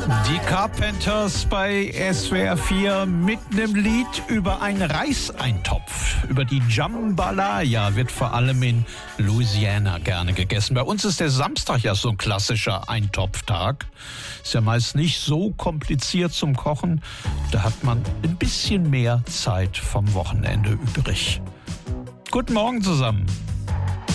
Die Carpenters bei SWR 4 mit einem Lied über einen Reiseintopf. Über die Jambalaya wird vor allem in Louisiana gerne gegessen. Bei uns ist der Samstag ja so ein klassischer Eintopftag. Ist ja meist nicht so kompliziert zum Kochen. Da hat man ein bisschen mehr Zeit vom Wochenende übrig. Guten Morgen zusammen.